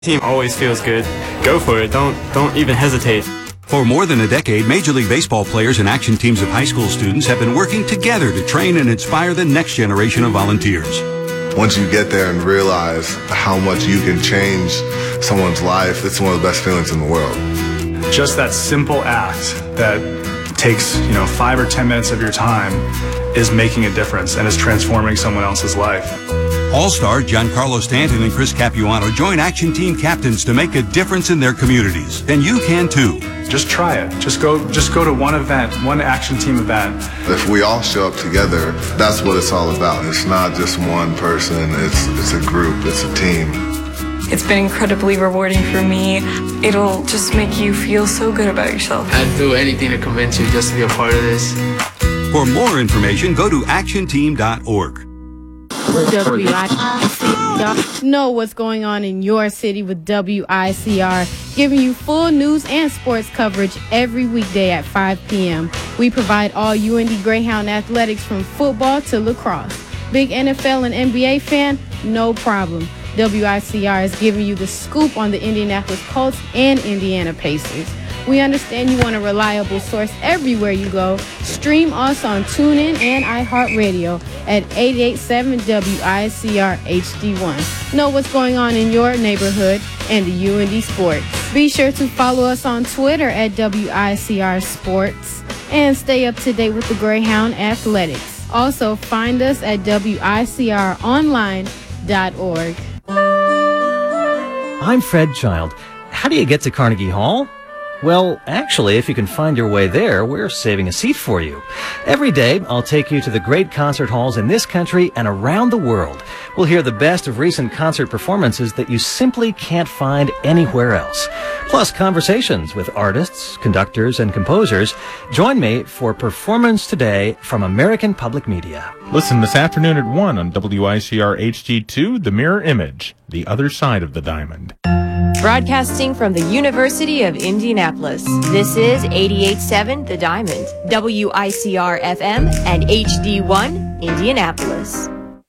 Team always feels good. Go for it. Don't even hesitate. For more than a decade, Major League Baseball players and action teams of high school students have been working together to train and inspire the next generation of volunteers. Once you get there and realize how much you can change someone's life, it's one of the best feelings in the world. Just that simple act that takes, 5 or 10 minutes of your time is making a difference and is transforming someone else's life. All-star Giancarlo Stanton and Chris Capuano join action team captains to make a difference in their communities. And you can too. Just try it. Just go to one event, one action team event. If we all show up together, that's what it's all about. It's not just one person, it's a group, it's a team. It's been incredibly rewarding for me. It'll just make you feel so good about yourself. I'd do anything to convince you just to be a part of this. For more information, go to actionteam.org. WICR. Know what's going on in your city with WICR, giving you full news and sports coverage every weekday at 5 p.m. We provide all UND Greyhound athletics from football to lacrosse. Big NFL and NBA fan? No problem. WICR is giving you the scoop on the Indianapolis Colts and Indiana Pacers. We understand you want a reliable source everywhere you go. Stream us on TuneIn and iHeartRadio at 887-WICR HD1. Know what's going on in your neighborhood and the UND Sports. Be sure to follow us on Twitter at WICR Sports and stay up to date with the Greyhound Athletics. Also, find us at WICRonline.org. I'm Fred Child. How do you get to Carnegie Hall? Well, actually, if you can find your way there, we're saving a seat for you. Every day, I'll take you to the great concert halls in this country and around the world. We'll hear the best of recent concert performances that you simply can't find anywhere else. Plus, conversations with artists, conductors, and composers. Join me for Performance Today from American Public Media. Listen this afternoon at 1 on WICR HD2, The Mirror Image, The Other Side of the Diamond. Broadcasting from the University of Indianapolis, this is 88.7 The Diamond, WICR FM and HD1 Indianapolis.